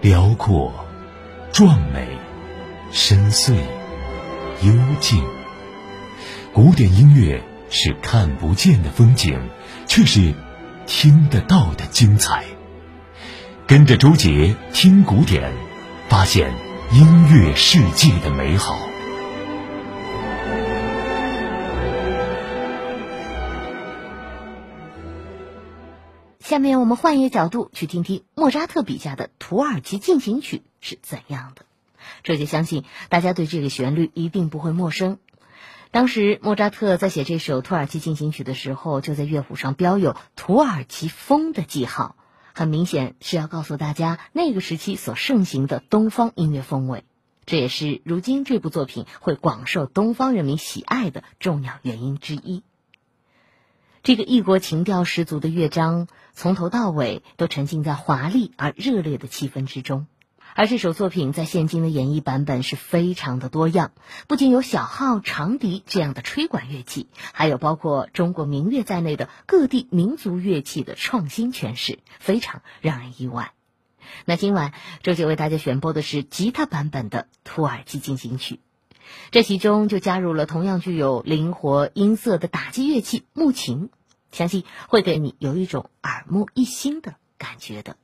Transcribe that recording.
辽阔、壮美、深邃、幽静。古典音乐是看不见的风景，却是听得到的精彩。跟着周杰听古典，发现音乐世界的美好。 下面我们换一个角度去听听莫扎特笔下的土耳其进行曲是怎样的。这就相信大家对这个旋律一定不会陌生。当时莫扎特在写这首土耳其进行曲的时候，就在乐谱上标有土耳其风的记号，很明显是要告诉大家那个时期所盛行的东方音乐风味。这也是如今这部作品会广受东方人民喜爱的重要原因之一。这个异国情调十足的乐章，从头到尾都沉浸在华丽而热烈的气氛之中。而这首作品在现今的演绎版本是非常的多样，不仅有小号、长笛这样的吹管乐器，还有包括中国民乐在内的各地民族乐器的创新诠释，非常让人意外。那今晚周姐为大家选播的是吉他版本的土耳其进行曲，这其中就加入了同样具有灵活音色的打击乐器木琴，相信会给你有一种耳目一新的感觉的。